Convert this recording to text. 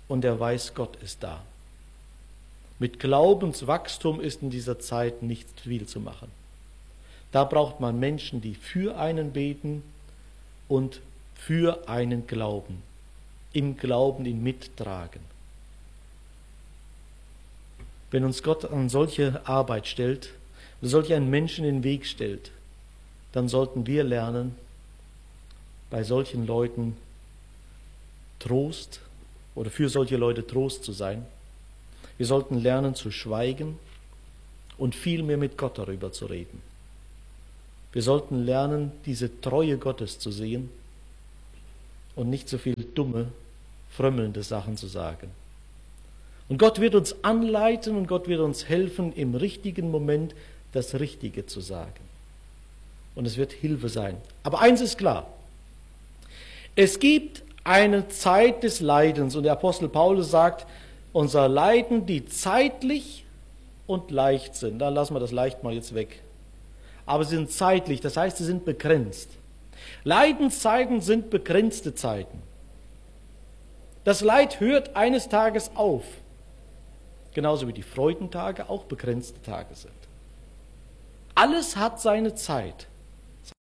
und er weiß, Gott ist da. Mit Glaubenswachstum ist in dieser Zeit nicht viel zu machen. Da braucht man Menschen, die für einen beten und für einen glauben. Im Glauben ihn mittragen. Wenn uns Gott an solche Arbeit stellt, solch einen Menschen in den Weg stellt, dann sollten wir lernen, bei solchen Leuten Trost oder für solche Leute Trost zu sein. Wir sollten lernen zu schweigen und viel mehr mit Gott darüber zu reden. Wir sollten lernen, diese Treue Gottes zu sehen und nicht so viel dumme, frömmelnde Sachen zu sagen. Und Gott wird uns anleiten und Gott wird uns helfen, im richtigen Moment das Richtige zu sagen. Und es wird Hilfe sein. Aber eins ist klar, es gibt eine Zeit des Leidens und der Apostel Paulus sagt, unser Leiden, die zeitlich und leicht sind. Da lassen wir das leicht mal jetzt weg. Aber sie sind zeitlich, das heißt, sie sind begrenzt. Leidenszeiten sind begrenzte Zeiten. Das Leid hört eines Tages auf. Genauso wie die Freudentage auch begrenzte Tage sind. Alles hat seine Zeit.